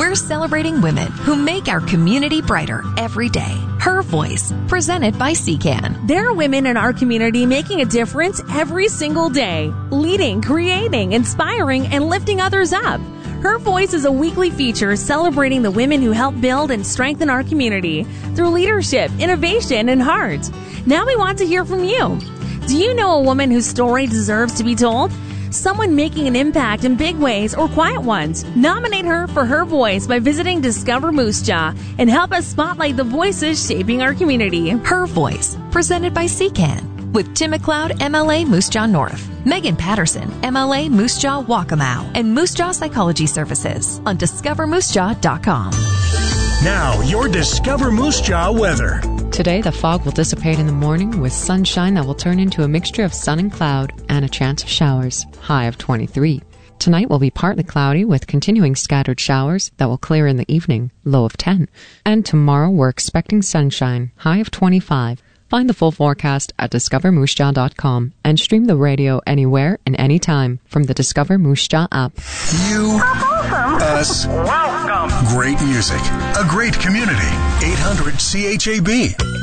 we're celebrating women who make our community brighter every day. Her Voice, presented by CCAN. There are women in our community making a difference every single day, leading, creating, inspiring, and lifting others up. Her Voice is a weekly feature celebrating the women who help build and strengthen our community through leadership, innovation, and heart. Now we want to hear from you. Do you know a woman whose story deserves to be told? Someone making an impact in big ways or quiet ones. Nominate her for Her Voice by visiting Discover Moose Jaw and help us spotlight the voices shaping our community. Her Voice, presented by CCAN. With Tim McLeod, MLA Moose Jaw North, Megan Patterson, MLA Moose Jaw Waccamaw, and Moose Jaw Psychology Services on DiscoverMooseJaw.com. Now, your Discover Moose Jaw weather. Today, the fog will dissipate in the morning with sunshine that will turn into a mixture of sun and cloud and a chance of showers, high of 23. Tonight will be partly cloudy with continuing scattered showers that will clear in the evening, low of 10. And tomorrow, we're expecting sunshine, high of 25. Find the full forecast at DiscoverMooseJaw.com and stream the radio anywhere and anytime from the Discover Moose Jaw app. You, us, welcome. Great music, a great community. 800 CHAB.